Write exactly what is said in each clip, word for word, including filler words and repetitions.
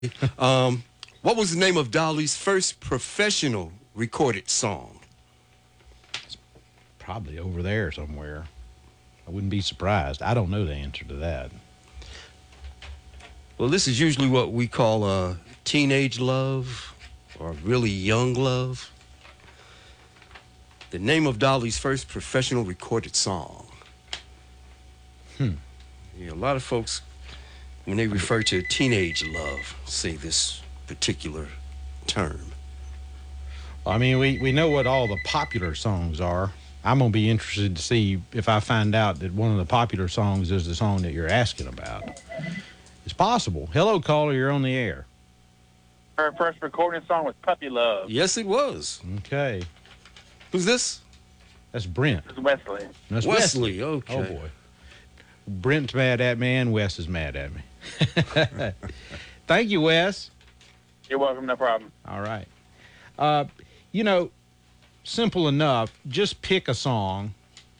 Um, what was the name of Dolly's first professional recorded song? Probably over there somewhere. I wouldn't be surprised. I don't know the answer to that. Well, this is usually what we call a teenage love or really young love. The name of Dolly's first professional recorded song. Hmm. Yeah, a lot of folks, when they refer to teenage love, say this particular term. I mean, we, we know what all the popular songs are. I'm going to be interested to see if I find out that one of the popular songs is the song that you're asking about. It's possible. Hello, caller. You're on the air. Her first recording song was Puppy Love. Yes, it was. Okay. Who's this? That's Brent. This is Wesley. That's Wesley. Wesley. Okay. Oh, boy. Brent's mad at me and Wes is mad at me. Thank you, Wes. You're welcome. No problem. All right. Uh, you know, simple enough. Just pick a song.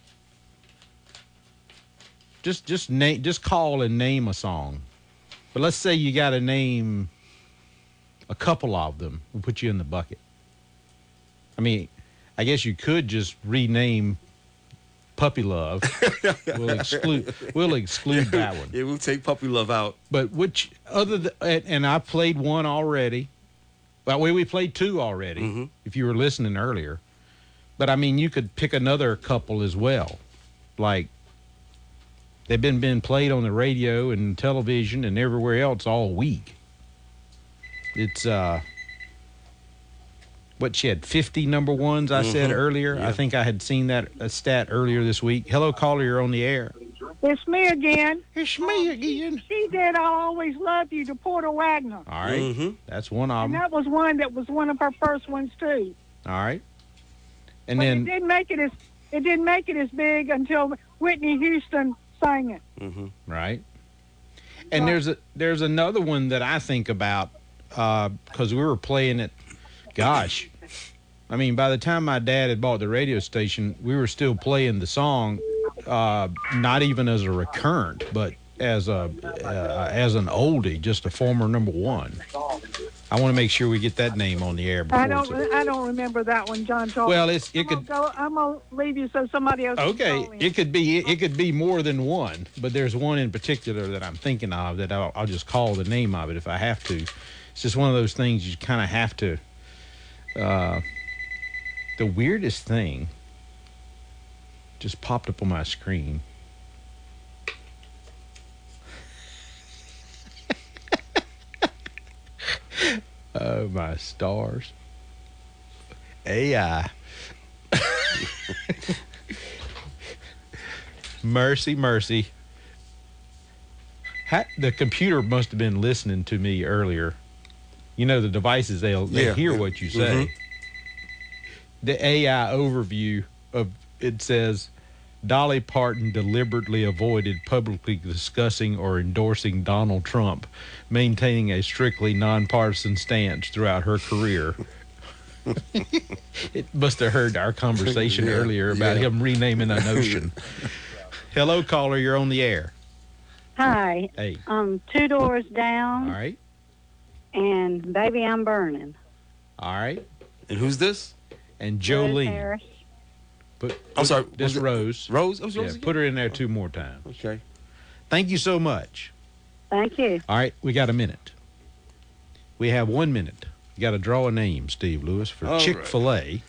Just just name. Just call and name a song. But let's say you got to name a couple of them. We'll put you in the bucket. I mean, I guess you could just rename Puppy Love. We'll exclude. We'll exclude that one. Yeah, we'll take Puppy Love out. But which other th- and, and I played one already. Well, we we played two already. Mm-hmm. If you were listening earlier, but I mean, you could pick another couple as well. Like they've been been played on the radio and television and everywhere else all week. It's uh. What, she had fifty number ones, I mm-hmm. said earlier. Yeah. I think I had seen that a stat earlier this week. Hello, caller, you're on the air. It's me again. It's me again. She did I'll Always Love You to Porter Wagner. All right. Mm-hmm. That's one of them. And that was one that was one of her first ones, too. All right. And but then it didn't make it as it didn't make it as big until Whitney Houston sang it. Mm-hmm. Right. And right. there's a there's another one that I think about because uh, we were playing it. Gosh, I mean, by the time my dad had bought the radio station, we were still playing the song, uh, not even as a recurrent, but as a uh, as an oldie, just a former number one. I want to make sure we get that name on the air. I don't. It's I don't remember that one, John Charles. Well, it's it I'm could. Gonna go, I'm gonna leave you so somebody else. Okay, can it could be it could be more than one, but there's one in particular that I'm thinking of that I'll, I'll just call the name of it if I have to. It's just one of those things you kind of have to. Uh, the weirdest thing just popped up on my screen. Oh, my stars. A I. Mercy, mercy. Ha- the computer must have been listening to me earlier. You know, the devices, they'll they yeah. hear what you say. Mm-hmm. The A I overview of it says, Dolly Parton deliberately avoided publicly discussing or endorsing Donald Trump, maintaining a strictly nonpartisan stance throughout her career. It must have heard our conversation yeah, earlier about yeah. him renaming an ocean. Hello, caller. You're on the air. Hi. Hey. Um, Two Doors Down. All right. And Baby I'm Burning. All right. And who's this? And Jolene. Harris. Put, I'm sorry. This Rose. Rose? Oh, Rose yeah, again? Put her in there two more times. Okay. Thank you so much. Thank you. All right. We got a minute. We have one minute. You got to draw a name, Steve Lewis, for All Chick-fil-A. Right.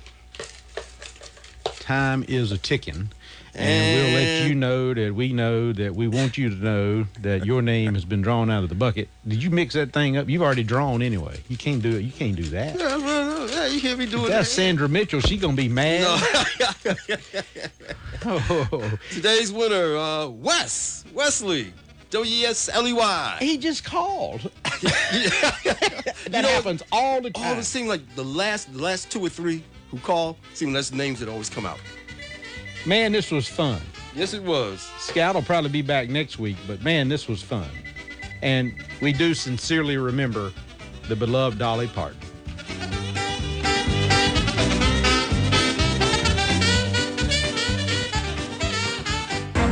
Time is a ticking. And we'll let you know that we know that we want you to know that your name has been drawn out of the bucket. Did you mix that thing up? You've already drawn anyway. You can't do it. You can't do that. Yeah, no, no, you can't be doing that. That's Sandra Mitchell. She's going to be mad. No. Oh. Today's winner, uh, Wes. Wesley. W E S L E Y. He just called. That you know, happens all the time. All it seems like the last, the last two or three who call, seem that's the names that always come out. Man, this was fun. Yes, it was. Scout will probably be back next week, but man, this was fun. And we do sincerely remember the beloved Dolly Parton.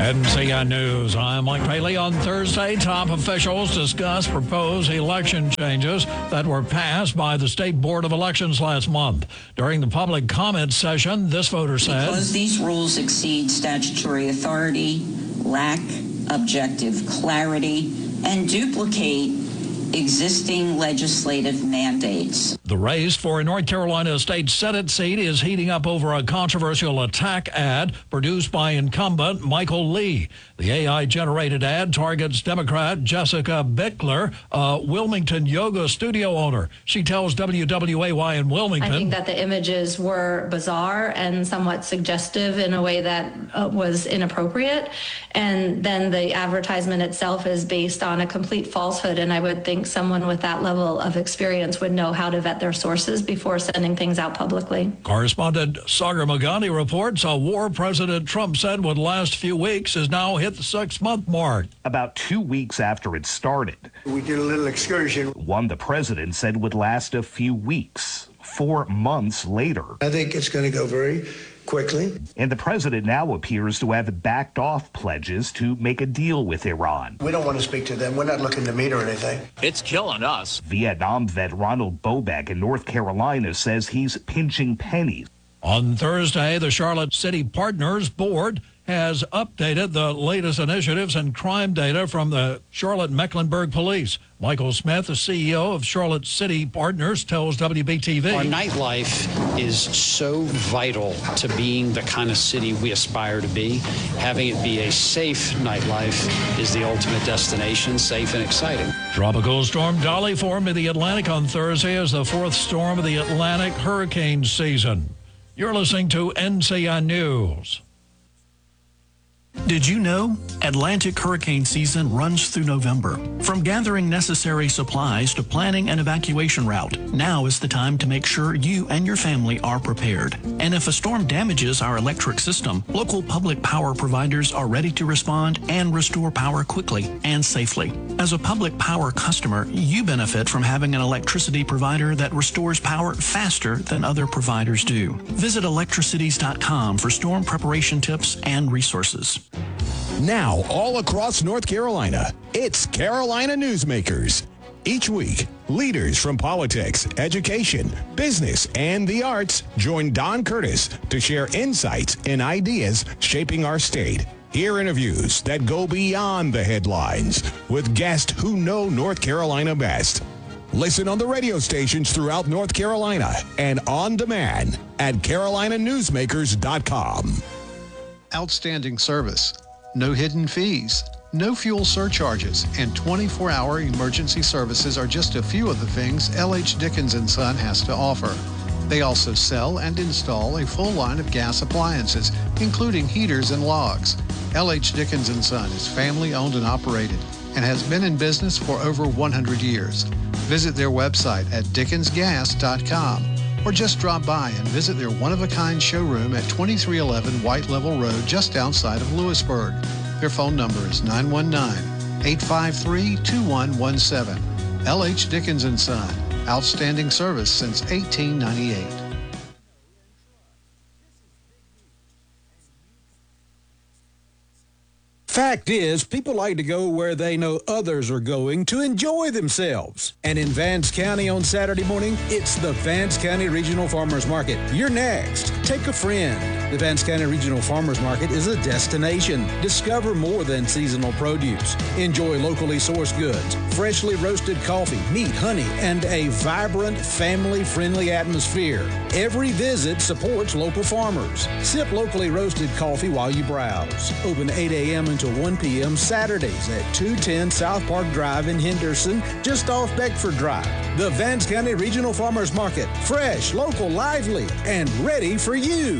N C I News, I'm Mike Paley. On Thursday, top officials discussed proposed election changes that were passed by the State Board of Elections last month. During the public comment session, this voter said, because these rules exceed statutory authority, lack objective clarity, and duplicate existing legislative mandates. The race for a North Carolina state Senate seat is heating up over a controversial attack ad produced by incumbent Michael Lee. The A I-generated ad targets Democrat Jessica Bickler, a Wilmington yoga studio owner. She tells W W A Y in Wilmington, I think that the images were bizarre and somewhat suggestive in a way that uh, was inappropriate. And then the advertisement itself is based on a complete falsehood. And I would think someone with that level of experience would know how to vet their sources before sending things out publicly. Correspondent Sagar Magani reports a war President Trump said would last a few weeks has now hit the six-month mark. About two weeks after it started, we did a little excursion. One the president said would last a few weeks. Four months later, I think it's going to go very quickly. And the president now appears to have backed off pledges to make a deal with Iran. We don't want to speak to them. We're not looking to meet or anything. It's killing us. Vietnam vet Ronald Bobek in North Carolina says he's pinching pennies. On Thursday, the Charlotte City Partners Board has updated the latest initiatives and crime data from the Charlotte Mecklenburg Police. Michael Smith, the C E O of Charlotte City Partners, tells W B T V. Our nightlife is so vital to being the kind of city we aspire to be. Having it be a safe nightlife is the ultimate destination, safe and exciting. Tropical storm Dolly formed in the Atlantic on Thursday as the fourth storm of the Atlantic hurricane season. You're listening to N C I News. Did you know Atlantic hurricane season runs through November? From gathering necessary supplies to planning an evacuation route, now is the time to make sure you and your family are prepared. And if a storm damages our electric system, local public power providers are ready to respond and restore power quickly and safely. As a public power customer, you benefit from having an electricity provider that restores power faster than other providers do. Visit electricities dot com for storm preparation tips and resources. Now, all across North Carolina, it's Carolina Newsmakers. Each week, leaders from politics, education, business, and the arts join Don Curtis to share insights and ideas shaping our state. Hear interviews that go beyond the headlines with guests who know North Carolina best. Listen on the radio stations throughout North Carolina and on demand at carolina newsmakers dot com. Outstanding service, no hidden fees, no fuel surcharges, and twenty-four hour emergency services are just a few of the things L H Dickens and Son has to offer. They also sell and install a full line of gas appliances, including heaters and logs. L H Dickens and Son is family owned and operated and has been in business for over one hundred years. Visit their website at dickens gas dot com. Or just drop by and visit their one-of-a-kind showroom at twenty-three eleven White Level Road just outside of Lewisburg. Their phone number is nine one nine, eight five three, two one one seven. L H Dickens and Son. Outstanding service since eighteen ninety-eight. Fact is, people like to go where they know others are going to enjoy themselves. And in Vance County on Saturday morning, it's the Vance County Regional Farmers Market. You're next. Take a friend. The Vance County Regional Farmers Market is a destination. Discover more than seasonal produce. Enjoy locally sourced goods, freshly roasted coffee, meat, honey, and a vibrant, family-friendly atmosphere. Every visit supports local farmers. Sip locally roasted coffee while you browse. Open eight a.m. until one p.m. Saturdays at two ten South Park Drive in Henderson, just off Beckford Drive. The Vance County Regional Farmers Market. Fresh, local, lively, and ready for you.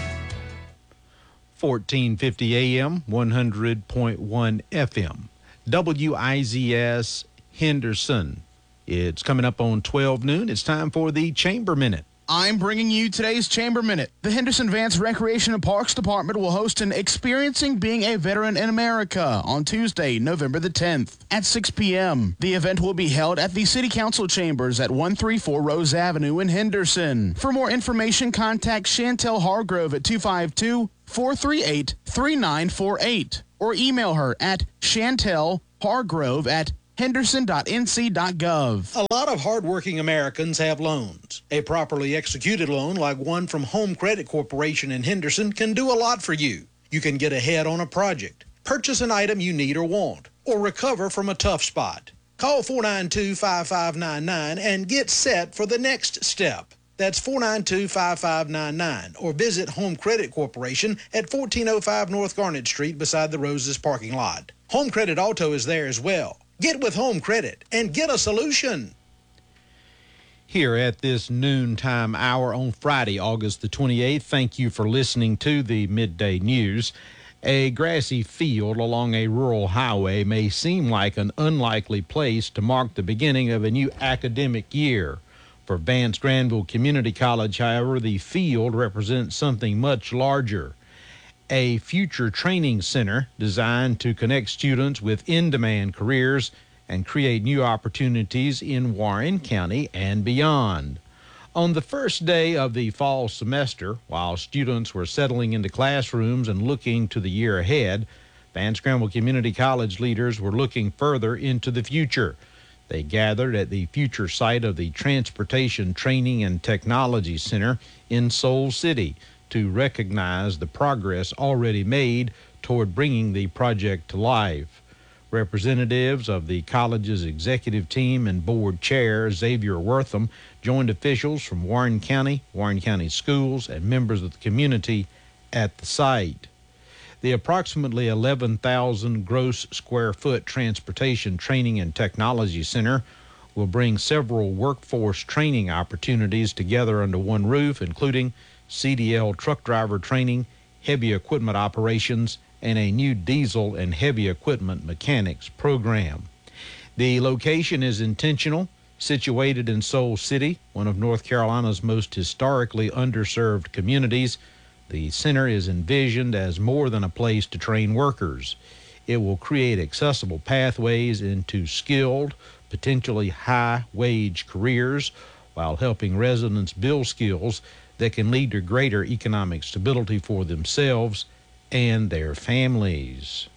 fourteen fifty A M, one hundred point one F M. W I Z S Henderson. It's coming up on twelve noon. It's time for the Chamber Minute. I'm bringing you today's Chamber Minute. The Henderson Vance Recreation and Parks Department will host an Experiencing Being a Veteran in America on Tuesday, November the tenth at six p.m. The event will be held at the City Council Chambers at one thirty-four Rose Avenue in Henderson. For more information, contact Chantel Hargrove at two five two, four three eight, three nine four eight. or email her at Chantel Hargrove at henderson dot n c dot gov. A lot of hardworking Americans have loans. A properly executed loan like one from Home Credit Corporation in Henderson can do a lot for you. You can get ahead on a project, purchase an item you need or want, or recover from a tough spot. Call four nine two, five five nine nine and get set for the next step. That's four nine two, five five nine nine, or visit Home Credit Corporation at fourteen oh five North Garnet Street beside the Roses parking lot. Home Credit Auto is there as well. Get with Home Credit and get a solution. Here at this noontime hour on Friday, August the twenty-eighth, thank you for listening to the Midday News. A grassy field along a rural highway may seem like an unlikely place to mark the beginning of a new academic year. For Vance Granville Community College, however, the field represents something much larger. A future training center designed to connect students with in-demand careers and create new opportunities in Warren County and beyond. On the first day of the fall semester, while students were settling into classrooms and looking to the year ahead, Vance Granville Community College leaders were looking further into the future. They gathered at the future site of the Transportation Training and Technology Center in Soul City to recognize the progress already made toward bringing the project to life. Representatives of the college's executive team and board chair, Xavier Wortham, joined officials from Warren County, Warren County schools, and members of the community at the site. The approximately eleven thousand gross square foot Transportation Training and Technology Center will bring several workforce training opportunities together under one roof, including C D L truck driver training, heavy equipment operations, and a new diesel and heavy equipment mechanics program. The location is intentional, situated in Soul City, one of North Carolina's most historically underserved communities. The center is envisioned as more than a place to train workers. It will create accessible pathways into skilled, potentially high-wage careers while helping residents build skills that can lead to greater economic stability for themselves and their families.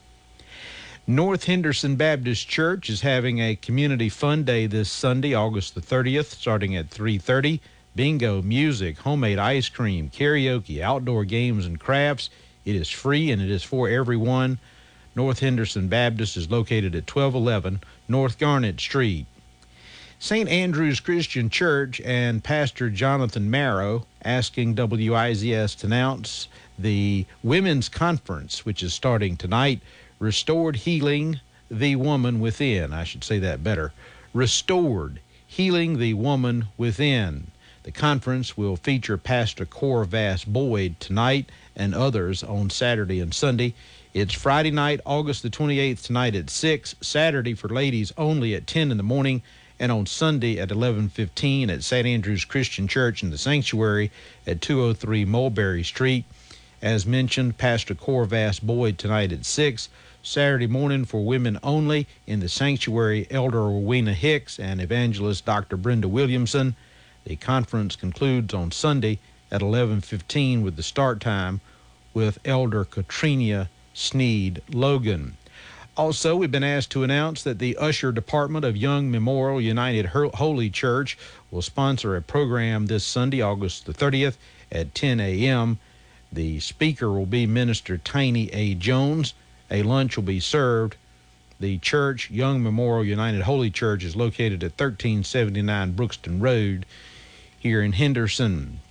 North Henderson Baptist Church is having a community fun day this Sunday, August the thirtieth, starting at three thirty. Bingo, music, homemade ice cream, karaoke, outdoor games and crafts. It is free and it is for everyone. North Henderson Baptist is located at twelve eleven North Garnet Street. Saint Andrew's Christian Church and Pastor Jonathan Marrow asking W I Z S to announce the Women's Conference, which is starting tonight. Restored Healing the Woman Within. I should say that better. Restored Healing the Woman Within. The conference will feature Pastor Corvass Boyd tonight and others on Saturday and Sunday. It's Friday night, August the twenty-eighth, tonight at six, Saturday for ladies only at ten in the morning, and on Sunday at eleven fifteen at Saint Andrew's Christian Church in the Sanctuary at two oh three Mulberry Street. As mentioned, Pastor Corvass Boyd tonight at six. Saturday morning for women only in the Sanctuary, Elder Rowena Hicks and Evangelist Doctor Brenda Williamson. The conference concludes on Sunday at eleven fifteen with the start time with Elder Katrina Sneed Logan. Also, we've been asked to announce that the Usher Department of Young Memorial United Holy Church will sponsor a program this Sunday, August the thirtieth at ten a.m. The speaker will be Minister Tiny A. Jones. A lunch will be served. The church, Young Memorial United Holy Church, is located at thirteen seventy-nine Brookston Road here in Henderson.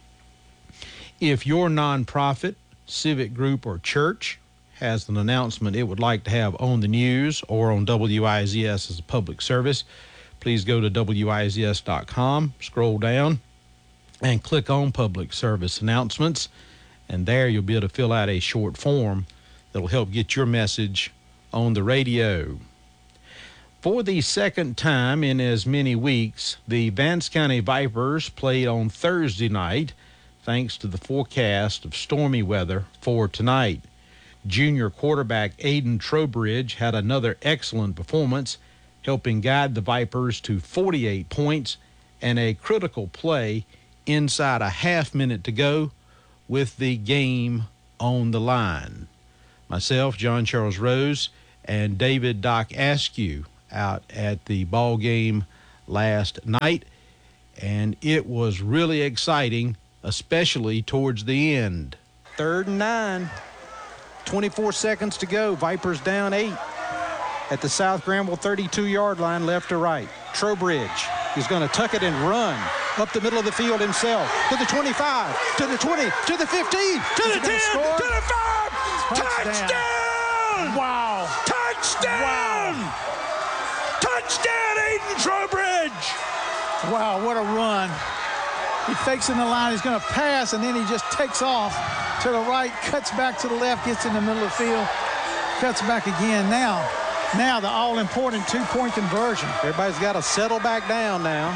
If your nonprofit, civic group, or church has an announcement it would like to have on the news or on W I Z S as a public service, please go to W I Z S dot com, scroll down, and click on Public Service Announcements, and there you'll be able to fill out a short form that'll help get your message on the radio. For the second time in as many weeks, the Vance County Vipers played on Thursday night thanks to the forecast of stormy weather for tonight. Junior quarterback Aiden Trowbridge had another excellent performance, helping guide the Vipers to forty-eight points and a critical play inside a half minute to go with the game on the line. myself, John Charles Rose, and David Doc Askew out at the ball game last night. And it was really exciting, especially towards the end. Third and nine. twenty-four seconds to go. Vipers down eight at the South Granville thirty-two-yard line, left to right. Trowbridge is going to tuck it and run up the middle of the field himself. To the twenty-five, to the twenty, to the fifteen, to the ten, to the five. Touchdown! Wow. Touchdown! Wow. Touchdown, Aiden Trowbridge! Wow, what a run. He fakes in the line. He's going to pass, and then he just takes off to the right, cuts back to the left, gets in the middle of the field, cuts back again. Now, now the all-important two-point conversion. Everybody's got to settle back down now.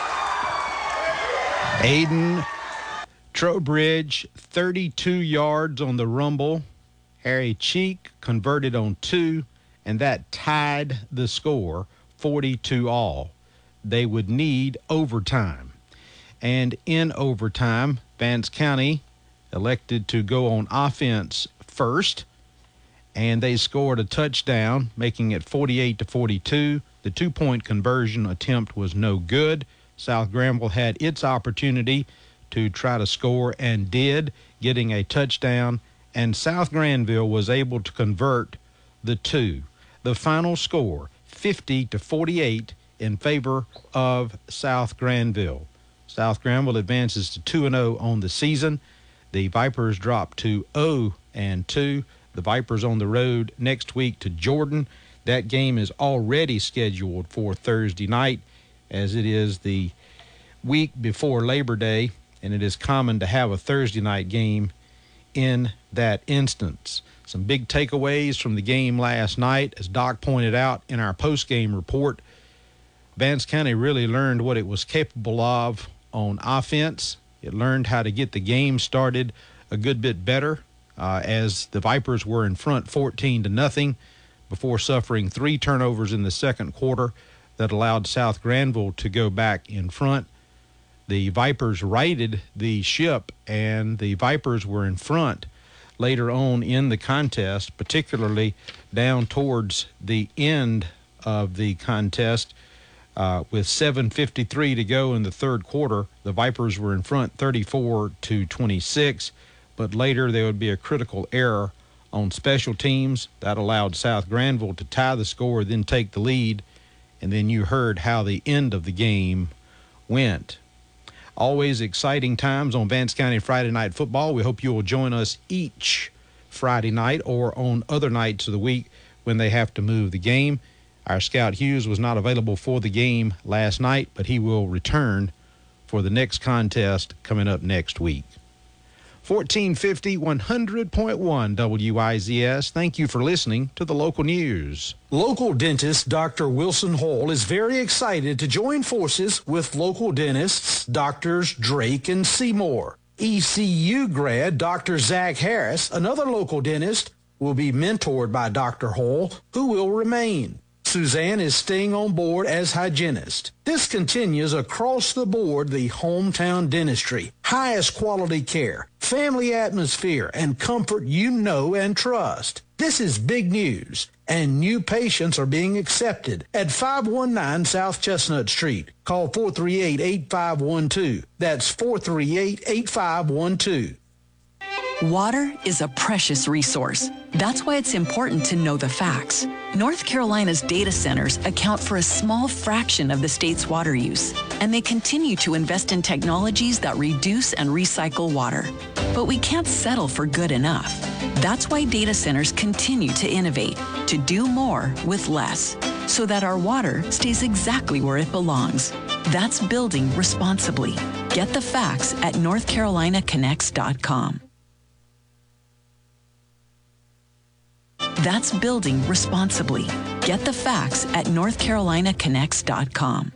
Aiden Trowbridge, thirty-two yards on the rumble. Harry Cheek converted on two, and that tied the score, forty-two all. They would need overtime. And in overtime, Vance County elected to go on offense first, and they scored a touchdown, making it forty-eight to forty-two. The two-point conversion attempt was no good. South Granville had its opportunity to try to score and did, getting a touchdown, and South Granville was able to convert the two. The final score, fifty to forty-eight, in favor of South Granville. South Granville advances to two and oh on the season. The Vipers drop to oh and two. The Vipers on the road next week to Jordan. That game is already scheduled for Thursday night, as it is the week before Labor Day, and it is common to have a Thursday night game in that instance. Some big takeaways from the game last night, as Doc pointed out in our post-game report. Vance County really learned what it was capable of on offense. It learned how to get the game started a good bit better, uh, as the Vipers were in front fourteen to nothing before suffering three turnovers in the second quarter that allowed South Granville to go back in front. The Vipers righted the ship, and the Vipers were in front later on in the contest, particularly down towards the end of the contest. Uh, with seven fifty-three to go in the third quarter, the Vipers were in front thirty-four to twenty-six, but later there would be a critical error on special teams that allowed South Granville to tie the score, then take the lead, and then you heard how the end of the game went. Always exciting times on Vance County Friday Night Football. We hope you will join us each Friday night or on other nights of the week when they have to move the game. Our Scout Hughes was not available for the game last night, but he will return for the next contest coming up next week. fourteen fifty, one hundred point one W I Z S. Thank you for listening to the local news. Local dentist Doctor Wilson Hall is very excited to join forces with local dentists Doctors Drake and Seymour. E C U grad Doctor Zach Harris, another local dentist, will be mentored by Doctor Hall, who will remain. Suzanne is staying on board as hygienist. This continues across the board the hometown dentistry. Highest quality care, family atmosphere, and comfort you know and trust. This is big news, and new patients are being accepted at five one nine South Chestnut Street. Call four three eight, eight five one two. That's four three eight, eight five one two. Water is a precious resource. That's why it's important to know the facts. North Carolina's data centers account for a small fraction of the state's water use, and they continue to invest in technologies that reduce and recycle water. But we can't settle for good enough. That's why data centers continue to innovate, to do more with less, so that our water stays exactly where it belongs. That's building responsibly. Get the facts at north carolina connects dot com. That's building responsibly. Get the facts at north carolina connects dot com.